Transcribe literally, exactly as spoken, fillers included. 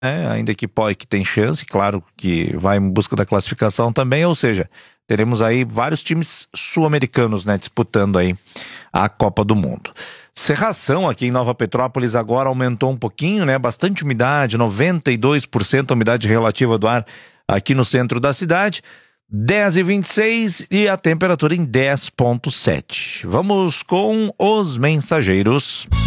É, ainda que pode, que tem chance, claro que vai em busca da classificação também, ou seja, teremos aí vários times sul-americanos, né, disputando aí a Copa do Mundo. Cerração aqui em Nova Petrópolis agora aumentou um pouquinho, né, bastante umidade, noventa e dois por cento a umidade relativa do ar aqui no centro da cidade, dez e vinte e seis e a temperatura em dez vírgula sete. Vamos com os mensageiros.